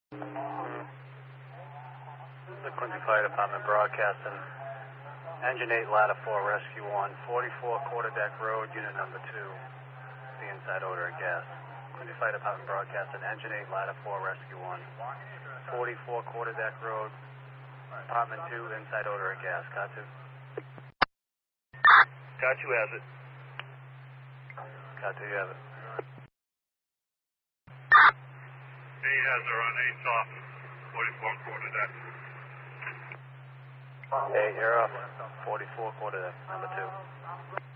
The Quincy Fire Department broadcasting. Engine 8, Ladder 4, Rescue 1, 44 Quarterdeck Road, Unit number 2. The inside odor of gas. Quincy Fire Department broadcasting. Engine 8, Ladder 4, Rescue 1, 44 Quarterdeck Road, Apartment 2, inside odor of gas. Got to? Got you, has it. Got to, you have it. 8 has her on 8's off, 44 Quarterdeck. 8, you're off. 44 Quarterdeck, number 2.